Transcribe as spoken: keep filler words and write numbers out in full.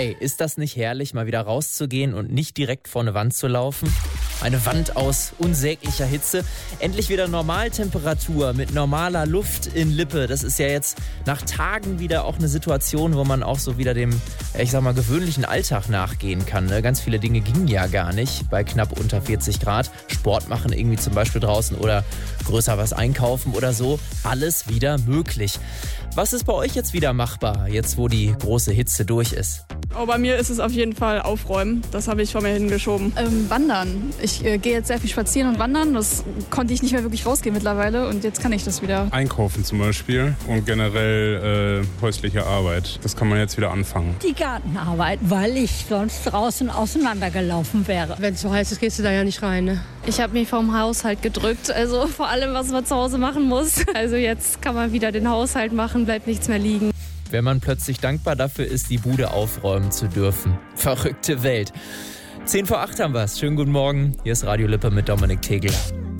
Ey, ist das nicht herrlich, mal wieder rauszugehen und nicht direkt vor eine Wand zu laufen? Eine Wand aus unsäglicher Hitze. Endlich wieder Normaltemperatur mit normaler Luft in Lippe. Das ist ja jetzt nach Tagen wieder auch eine Situation, wo man auch so wieder dem, ich sag mal, gewöhnlichen Alltag nachgehen kann. Ne? Ganz viele Dinge gingen ja gar nicht bei knapp unter vierzig Grad. Sport machen irgendwie zum Beispiel draußen oder größer was einkaufen oder so. Alles wieder möglich. Was ist bei euch jetzt wieder machbar, jetzt wo die große Hitze durch ist? Oh, bei mir ist es auf jeden Fall Aufräumen. Das habe ich vor mir hingeschoben. Ähm, wandern. Ich äh, gehe jetzt sehr viel spazieren und wandern. Das konnte ich nicht mehr wirklich rausgehen mittlerweile und jetzt kann ich das wieder. Einkaufen zum Beispiel und generell äh, häusliche Arbeit. Das kann man jetzt wieder anfangen. Die Gartenarbeit, weil ich sonst draußen auseinandergelaufen wäre. Wenn es so heiß ist, gehst du da ja nicht rein, ne? Ich habe mich vom Haushalt gedrückt, also vor allem, was man zu Hause machen muss. Also jetzt kann man wieder den Haushalt machen, bleibt nichts mehr liegen. Wenn man plötzlich dankbar dafür ist, die Bude aufräumen zu dürfen. Verrückte Welt. zehn vor acht haben wir es. Schönen guten Morgen. Hier ist Radio Lippe mit Dominik Tegel.